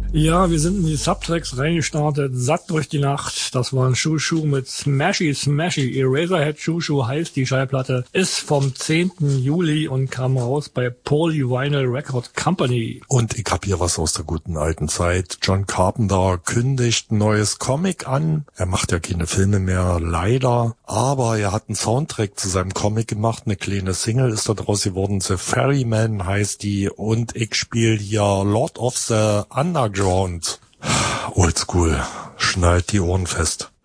Ja, wir sind in die Subtracks reingestartet, satt durch die Nacht. Das war ein Shoo mit Smashy Smashy. Eraserhead Shoo heißt die Schallplatte, ist vom 10. Juli und kam raus bei Polyvinyl Record Company. Und ich hab hier was aus der guten alten Zeit. John Carpenter kündigt ein neues Comic an. Er macht ja keine Filme mehr, leider. Aber er hat einen Soundtrack zu seinem Comic gemacht. Eine kleine Single ist da draus geworden. The Ferryman heißt die. Und ich spiele hier Lord of the Underground. Oldschool. Schnallt die Ohren fest.